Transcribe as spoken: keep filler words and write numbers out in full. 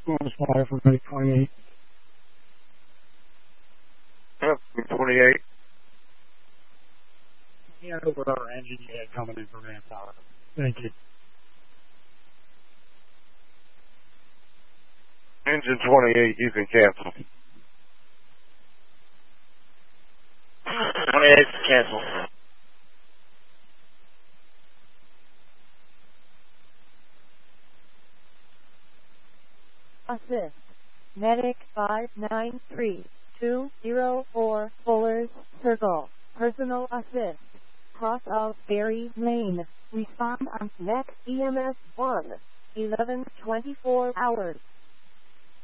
Bonus fire for Medic twenty-eight. Yep, twenty-eight. Yeah, over our engine you had coming in from manpower. Thank you. Engine twenty-eight, you can cancel. twenty-eight, cancel. Assist. Medic five nine three two zero four, Fuller's Circle. Personal assist. Cross out Berry Lane. Respond on next E M S one. eleven twenty-four hours.